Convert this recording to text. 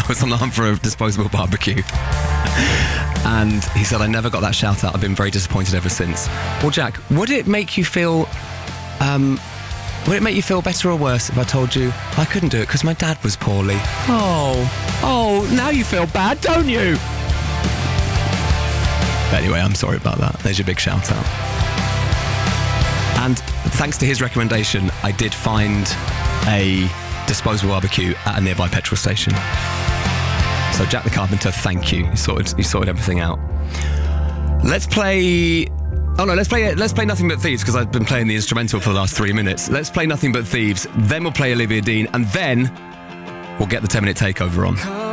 I was on the hunt for a disposable barbecue. And he said, I never got that shout out. I've been very disappointed ever since. Well, Jack, would it make you feel better or worse if I told you I couldn't do it because my dad was poorly? Oh, now you feel bad, don't you? Anyway, I'm sorry about that. There's your big shout out. And thanks to his recommendation, I did find a disposable barbecue at a nearby petrol station. So Jack the Carpenter, thank you. You sorted everything out. Let's play Nothing But Thieves, because I've been playing the instrumental for the last 3 minutes. Let's play Nothing But Thieves, then we'll play Olivia Dean, and then we'll get the 10-minute takeover on.